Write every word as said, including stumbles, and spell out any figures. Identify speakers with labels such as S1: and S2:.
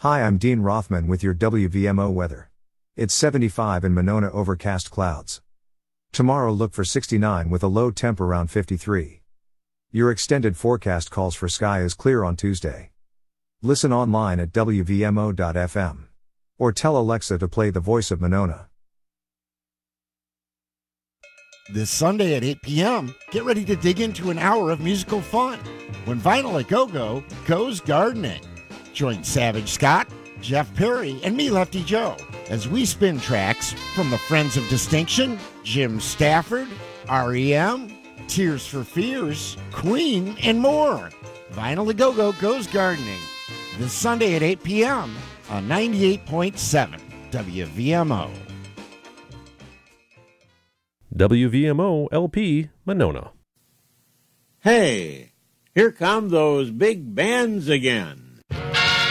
S1: Hi, I'm Dean Rothman with your W V M O weather. It's seventy-five in Monona, overcast clouds. Tomorrow look for sixty-nine with a low temp around fifty-three. Your extended forecast calls for sky is clear on Tuesday. Listen online at W V M O dot F M. Or tell Alexa to play The Voice of Monona.
S2: This Sunday at eight p.m., get ready to dig into an hour of musical fun when Vinyl A Go-Go goes gardening. Join Savage Scott, Jeff Perry, and me, Lefty Joe, as we spin tracks from the Friends of Distinction, Jim Stafford, R E M, Tears for Fears, Queen, and more. Vinyl A Go-Go goes gardening this Sunday at eight p.m. on ninety-eight point seven W V M O.
S3: W V M O L P Monona.
S4: Hey, here come those big bands again.